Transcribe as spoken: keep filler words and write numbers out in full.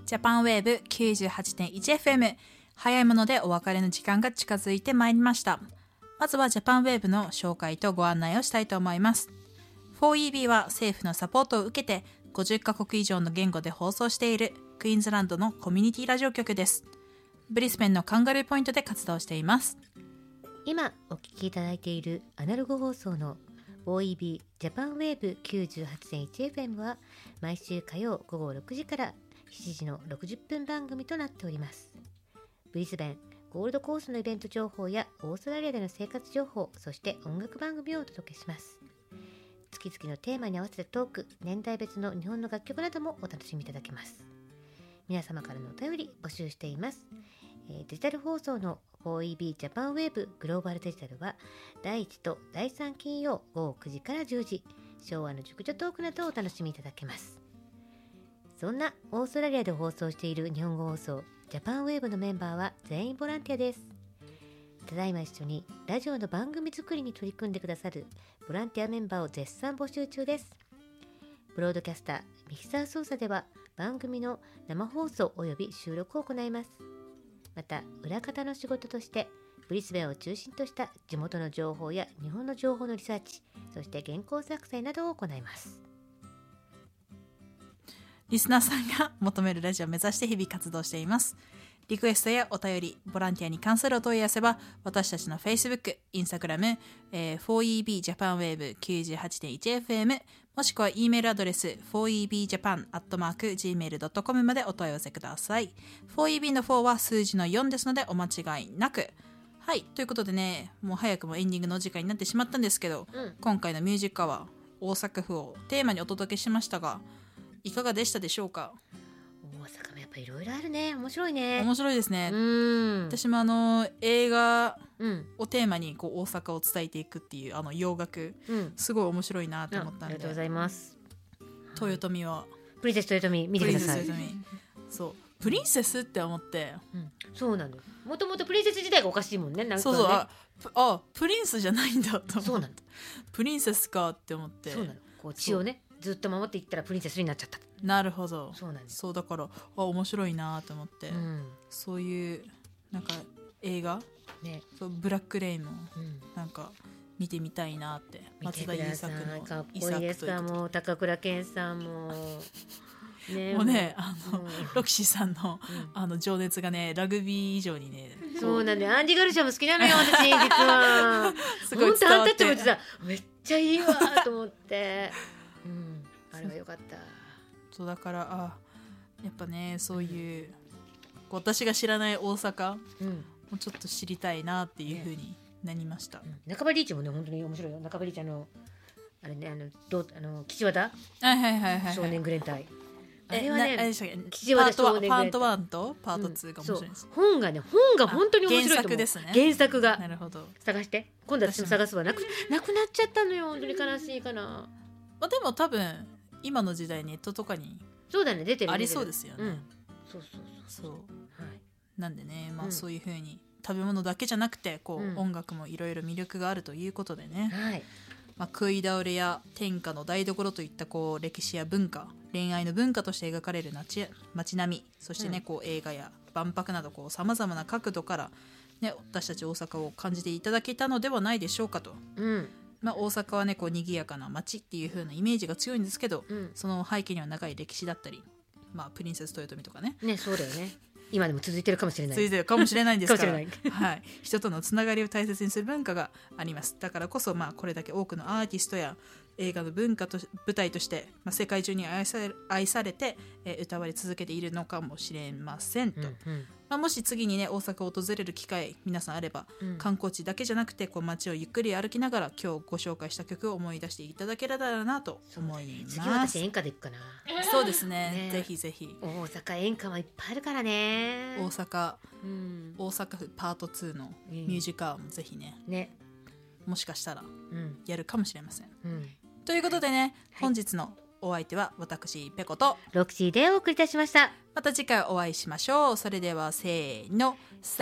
ジャパンウェーブ きゅうじゅうはちてんいちエフエム、 早いものでお別れの時間が近づいてまいりました。まずはジャパンウェーブの紹介とご案内をしたいと思います。 フォーイービー は政府のサポートを受けてごじゅっカ国以上の言語で放送しているクイーンズランドのコミュニティラジオ局です。ブリスベンのカンガルーポイントで活動しています。 今お聞きいただいているアナログ放送の フォーイービー ジャパンウェーブ きゅうじゅうはちてんいちエフエム は毎週火曜午後ろくじからしちじのろくじゅっぷん番組となっております。ブリスベンゴールドコーストのイベント情報やオーストラリアでの生活情報、そして音楽番組をお届けします。月々のテーマに合わせたトーク、年代別の日本の楽曲などもお楽しみいただけます。皆様からのお便り募集しています。えー、デジタル放送の フォーイービー ジャパンウェーブグローバルデジタルはだいいちとだいさん金曜午後くじからじゅうじ、昭和の熟女トークなどをお楽しみいただけます。そんなオーストラリアで放送している日本語放送ジャパンウェーブのメンバーは全員ボランティアです。ただいま一緒にラジオの番組作りに取り組んでくださるボランティアメンバーを絶賛募集中です。ブロードキャスター、ミキサー操作では番組の生放送および収録を行います。また裏方の仕事としてブリスベンを中心とした地元の情報や日本の情報のリサーチ、そして原稿作成などを行います。 リスナーさんが求めるラジオを目指して日々活動しています。リクエストやお便り、ボランティアに関するお問い合わせは私たちの Facebook、Instagram、えー、フォーイービー ジャパンウェーブ きゅうじゅうはちてんいちエフエム、 もしくは E メールアドレス フォーイービージャパン アットマーク ジーメールドットコム までお問い合わせください。フォーイービー のフォーは数字のよんですのでお間違いなく。はい、ということでね、もう早くもエンディングのお時間になってしまったんですけど、うん、今回のミュージックは大阪府をテーマにお届けしましたが、いかがでしたでしょうか？ 大阪もやっぱいろいろあるね。面白いね。 面白いですね。 うん、 私もあの映画をテーマにこう大阪を伝えていくっていうあの洋楽、うん、すごい面白いなと思ったんで。 ありがとうございます。 豊臣はプリンセス豊臣見てください。 そうプリンセスって思って、 うん、そうなの。もともとプリンセス自体がおかしいもんね。なんかね、 そうそう、ああプリンスじゃないんだと思って。 そうなんだ。 プリンセスかって思って。 そうなの。こう血をねずっと守っていったらプリンセスになっちゃった。 なるほど。 そうなんです。 そうだからあ面白いなと思って、うん、そういうなんか映画、ね、そうブラックレインもなんか見てみたいなって。 松田優作のかっこいいですか。もう高倉健さんもね、 もうねあの、うん、ロキシーさんの、うん、あの情熱がねラグビー以上にね。 そうなんでアンディ・ガルシアも好きなのよ私実は。すごい伝わって。本当あんたたちもさめっちゃいいわと思って、うん、あれはよかった。 そうだからあやっぱねそういう、うん、私が知らない大阪もちょっと知りたいなっていう風になりました、 うん、中場リーチもね本当に面白いよ。中場リーチあのあれねあのどあの岸和田、 はいはいはいはい、 少年グレン隊あれはね岸和田少年グレン隊パートワンとパートツーが面白いです、 うん、本がね本が本当に面白いと思う。 原作ですね。 原作がなるほど。 探して今度は私も探すわ。なくなくなっちゃったのよ。本当に悲しいかな。まあ、でも多分今の時代ネットとかにそうだね出てるありそうですよね、うん、 そうそうそうそう、はい、 なんでね、まあ、そういう風に食べ物だけじゃなくてこう、うん、音楽もいろいろ魅力があるということでね、 はいまあ、食い倒れや天下の台所といったこう歴史や文化、恋愛の文化として描かれる街並み、そしてね、うん、こう映画や万博などさまざまな角度から、ね、私たち大阪を感じていただけたのではないでしょうかと、 うんまあ、大阪はねこう賑やかな街っていう風なイメージが強いんですけど、うん、その背景には長い歴史だったり、まあ、プリンセス豊臣とかねねそうだよね。今でも続いてるかもしれない。 続いてるかもしれないんですからはい、人とのつながりを大切にする文化があります。だからこそ、まあ、これだけ多くのアーティストや映画の文化と舞台として、まあ、世界中に愛され、愛されて、えー、歌われ続けているのかもしれませんと、うんうんまあ、もし次にね大阪を訪れる機会皆さんあれば、うん、観光地だけじゃなくてこう街をゆっくり歩きながら今日ご紹介した曲を思い出していただけたらなと思います。 次は私演歌で行くかな。 そうです ね, ねぜひぜひ。 大阪演歌はいっぱいあるからね。 大阪、うん、大阪府パートツーのミュージカルもぜひ ね,、うん、ねもしかしたらやるかもしれません、うん、ということでね、はい、本日のお相手は私ペコとロクシーでお送りいたしました。 また次回お会いしましょう。それではせーの。